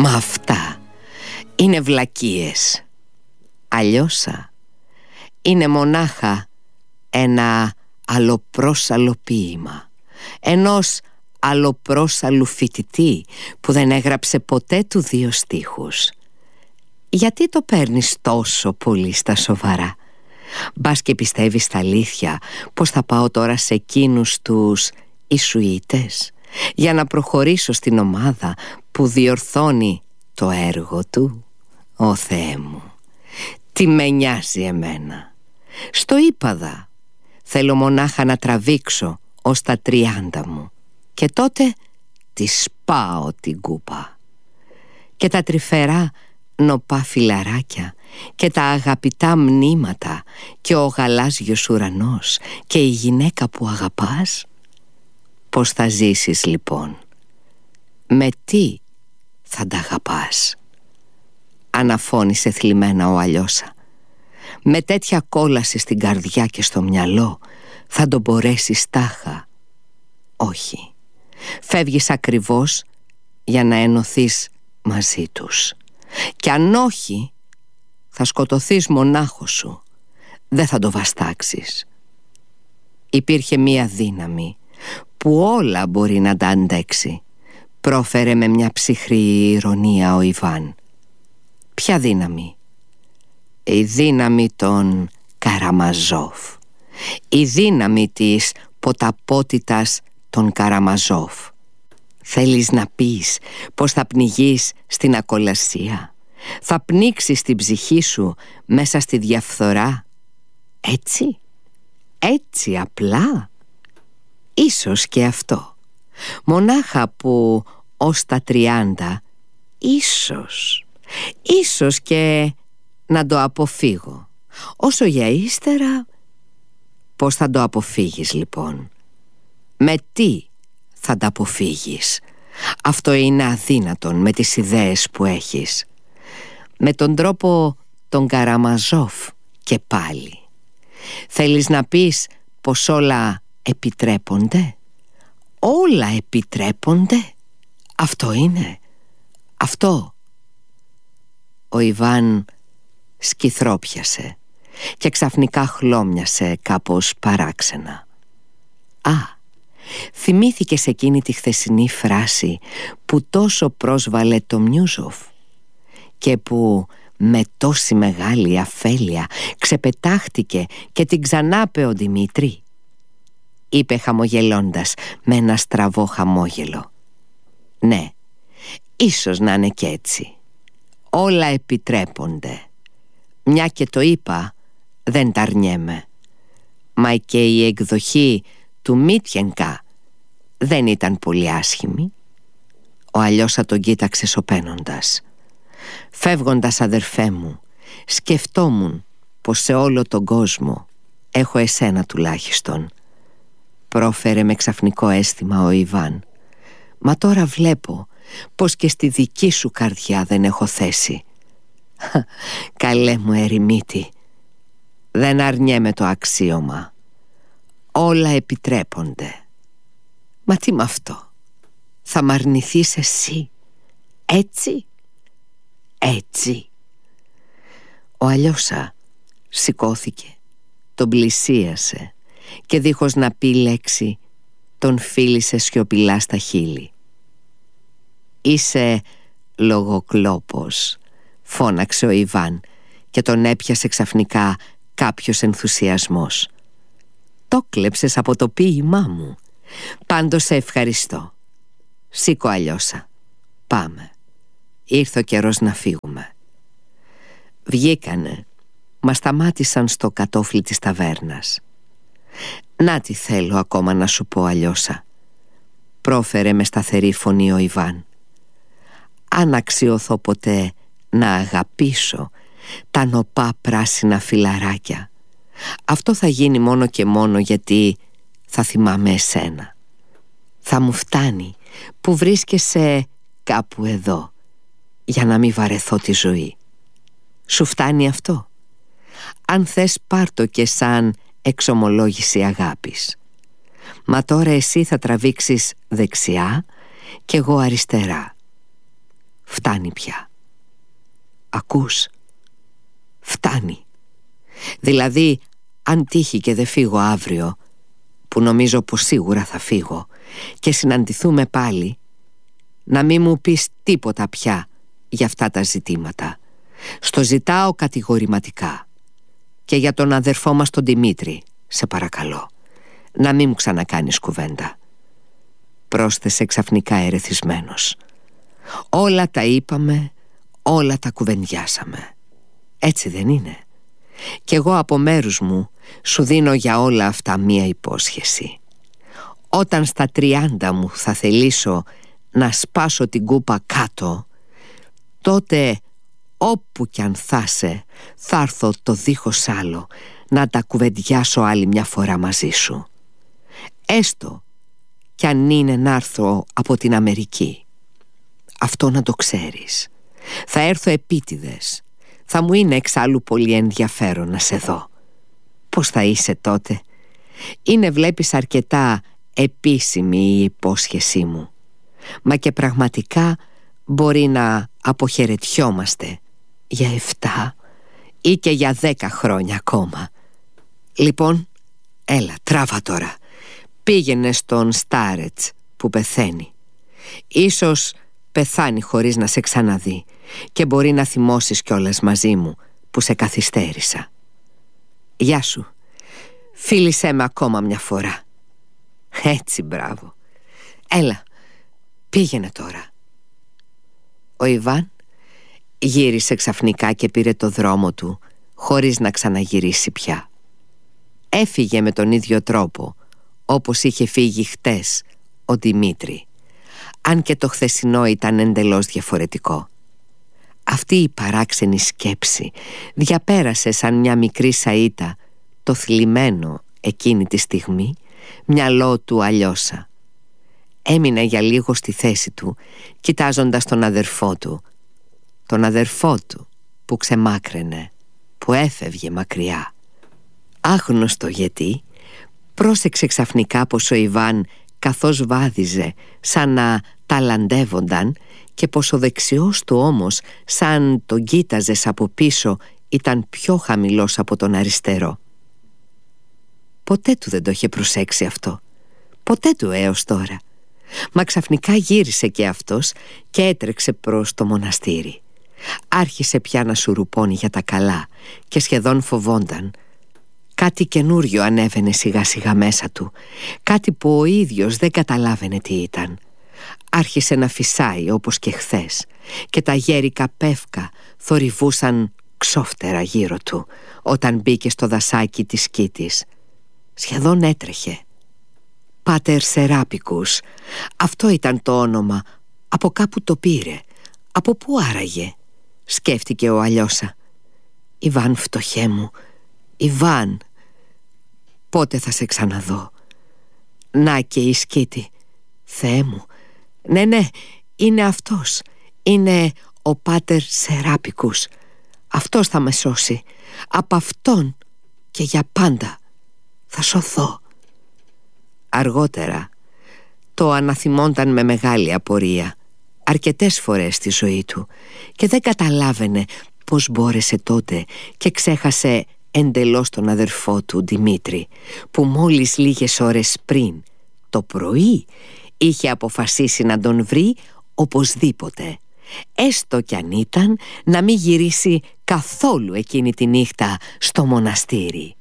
Μα αυτά είναι βλακίες. Αλλιώσα είναι μονάχα ένα αλλοπρόσαλλο ποίημα ενός αλλοπρόσαλλου φοιτητή που δεν έγραψε ποτέ του 2 στίχους. Γιατί το παίρνεις τόσο πολύ στα σοβαρά? Μπας και πιστεύεις στα αλήθεια πως θα πάω τώρα σε εκείνους τους Ιησουίτες για να προχωρήσω στην ομάδα που διορθώνει το έργο του? Ω Θεέ μου, τι με νοιάζει εμένα. Στο ύπαδα θέλω μονάχα να τραβήξω ως τα 30 μου και τότε τη σπάω την κούπα. Και τα τρυφερά νοπά φιλαράκια και τα αγαπητά μνήματα και ο γαλάζιος ουρανός και η γυναίκα που αγαπάς. Πώς θα ζήσεις λοιπόν? Με τι θα τα αγαπάς? Αναφώνησε θλιμμένα ο Αλλιώσα. Με τέτοια κόλαση στην καρδιά και στο μυαλό θα τον μπορέσεις τάχα? Όχι. Φεύγεις ακριβώς για να ενωθείς μαζί τους. Και αν όχι, θα σκοτωθείς μονάχος σου. Δεν θα το βαστάξεις. Υπήρχε μία δύναμη που όλα μπορεί να τα αντέξει, πρόφερε με μια ψυχρή ηρωνία ο Ιβάν. Ποια δύναμη? Η δύναμη των Καραμαζόφ. Η δύναμη της ποταπότητας των Καραμαζόφ. Θέλεις να πεις πως θα πνιγείς στην ακολασία? Θα πνίξεις την ψυχή σου μέσα στη διαφθορά? Έτσι? Έτσι απλά? Ίσως και αυτό. Μονάχα που ως τα 30 ίσως και να το αποφύγω. Όσο για ύστερα, πώς θα το αποφύγεις λοιπόν? Με τι θα τα αποφύγεις? Αυτό είναι αδύνατον με τις ιδέες που έχεις. Με τον τρόπο των Καραμαζόφ και πάλι. Θέλεις να πεις πως όλα επιτρέπονται? Όλα επιτρέπονται? Αυτό είναι? Αυτό? Ο Ιβάν σκυθρόπιασε και ξαφνικά χλώμιασε κάπως παράξενα. Θυμήθηκε σε εκείνη τη χθεσινή φράση που τόσο πρόσβαλε το Μιούζοφ και που με τόση μεγάλη αφέλεια ξεπετάχτηκε και την ξανάπε ο Δημήτρη. Είπε χαμογελώντας με ένα στραβό χαμόγελο. Ναι, ίσως να είναι κι έτσι. Όλα επιτρέπονται. Μια και το είπα, δεν τα αρνιέμαι. Μα και η εκδοχή του Μίτιενκα δεν ήταν πολύ άσχημη. Ο Αλλιώσα τον κοίταξε σωπαίνοντας. Φεύγοντας, αδερφέ μου, σκεφτόμουν πως σε όλο τον κόσμο έχω εσένα τουλάχιστον. Πρόφερε με ξαφνικό αίσθημα ο Ιβάν. Μα τώρα βλέπω πως και στη δική σου καρδιά δεν έχω θέση. Καλέ μου ερημίτη, δεν αρνιέμαι το αξίωμα. Όλα επιτρέπονται. Μα τι με αυτό? Θα μ' αρνηθείς εσύ? Έτσι? Έτσι? Ο Αλλιώσα σηκώθηκε, τον πλησίασε και δίχως να πει λέξη τον φίλησε σιωπηλά στα χείλη. «Είσαι λογοκλόπος», φώναξε ο Ιβάν και τον έπιασε ξαφνικά κάποιος ενθουσιασμός. «Το κλέψες από το ποίημά μου. Πάντως σε ευχαριστώ. Σήκω, Αλλιώσα. Πάμε. Ήρθε ο καιρός να φύγουμε». Βγήκανε, μα σταμάτησαν στο κατόφλι της ταβέρνας. «Να τι θέλω ακόμα να σου πω, Αλλιώσα», πρόφερε με σταθερή φωνή ο Ιβάν. «Αν αξιωθώ ποτέ να αγαπήσω τα νοπά πράσινα φιλαράκια, αυτό θα γίνει μόνο και μόνο γιατί θα θυμάμαι εσένα. Θα μου φτάνει που βρίσκεσαι κάπου εδώ για να μην βαρεθώ τη ζωή. Σου φτάνει αυτό? Αν θες πάρ' το και σαν εξομολόγηση αγάπης. Μα τώρα εσύ θα τραβήξεις δεξιά και εγώ αριστερά. φτάνει πια. Ακούς? Φτάνει. Δηλαδή, αν τύχει και δεν φύγω αύριο, που νομίζω πως σίγουρα θα φύγω, και συναντηθούμε πάλι, να μην μου πεις τίποτα πια για αυτά τα ζητήματα. Στο ζητάω κατηγορηματικά. Και για τον αδερφό μας τον Δημήτρη, σε παρακαλώ, να μην μου ξανακάνεις κουβέντα, πρόσθεσε ξαφνικά ερεθισμένος. Όλα τα είπαμε, όλα τα κουβεντιάσαμε. Έτσι δεν είναι? Κι εγώ από μέρους μου σου δίνω για όλα αυτά μία υπόσχεση. Όταν στα 30 μου θα θελήσω να σπάσω την κούπα κάτω, τότε όπου κι αν θα σε, θα έρθω το δίχως άλλο να τα κουβεντιάσω άλλη μια φορά μαζί σου. Έστω κι αν είναι να έρθω από την Αμερική. Αυτό να το ξέρεις. Θα έρθω επίτηδες. Θα μου είναι εξάλλου πολύ ενδιαφέρον να σε δω. Πώς θα είσαι τότε? Είναι, βλέπεις, αρκετά επίσημη η υπόσχεσή μου. Μα και πραγματικά μπορεί να αποχαιρετιόμαστε για 7 ή και για 10 χρόνια ακόμα. Λοιπόν, έλα, τράβα τώρα. Πήγαινε στον Στάρετς που πεθαίνει. Ίσως πεθάνει χωρίς να σε ξαναδεί και μπορεί να θυμώσεις κιόλας μαζί μου που σε καθυστέρησα. Γεια σου. Φίλησέ με ακόμα μια φορά. Έτσι, μπράβο. Έλα, πήγαινε τώρα. Ο Ιβάν γύρισε ξαφνικά και πήρε το δρόμο του, χωρίς να ξαναγυρίσει πια. Έφυγε με τον ίδιο τρόπο όπως είχε φύγει χτες ο Δημήτρη, αν και το χθεσινό ήταν εντελώς διαφορετικό. Αυτή η παράξενη σκέψη διαπέρασε σαν μια μικρή σαΐτα το θλιμμένο εκείνη τη στιγμή μυαλό του Αλιώσα. Έμεινε για λίγο στη θέση του, κοιτάζοντας τον αδερφό του. Τον αδερφό του που ξεμάκραινε, που έφευγε μακριά. Άγνωστο γιατί, πρόσεξε ξαφνικά πως ο Ιβάν, καθώς βάδιζε σαν να ταλαντεύονταν, και πως ο δεξιός του όμως, σαν τον κοίταζες από πίσω, ήταν πιο χαμηλός από τον αριστερό. Ποτέ του δεν το είχε προσέξει αυτό. Ποτέ του έως τώρα. Μα ξαφνικά γύρισε και αυτός και έτρεξε προς το μοναστήρι. Άρχισε πια να σουρουπώνει για τα καλά και σχεδόν φοβόνταν. Κάτι καινούριο ανέβαινε σιγά σιγά μέσα του, κάτι που ο ίδιος δεν καταλάβαινε τι ήταν. Άρχισε να φυσάει όπως και χθες και τα γέρικα πεύκα θορυβούσαν ξόφτερα γύρω του όταν μπήκε στο δασάκι της Κίτης. Σχεδόν έτρεχε. Πάτερ Σεράπικους, αυτό ήταν το όνομα. Από κάπου το πήρε. Από πού άραγε? Σκέφτηκε ο Αλιώσα. Ιβάν, φτωχέ μου, Ιβάν, πότε θα σε ξαναδώ? Να και η Σκήτη. Θεέ μου, ναι, είναι αυτός. Είναι ο Πάτερ Σεράπικους. Αυτός θα με σώσει. Από αυτόν και για πάντα θα σωθώ. Αργότερα το αναθυμώνταν με μεγάλη απορία αρκετές φορές στη ζωή του και δεν καταλάβαινε πώς μπόρεσε τότε και ξέχασε εντελώς τον αδερφό του Δημήτρη, που μόλις λίγες ώρες πριν, το πρωί, είχε αποφασίσει να τον βρει οπωσδήποτε, έστω κι αν ήταν να μην γυρίσει καθόλου εκείνη τη νύχτα στο μοναστήρι.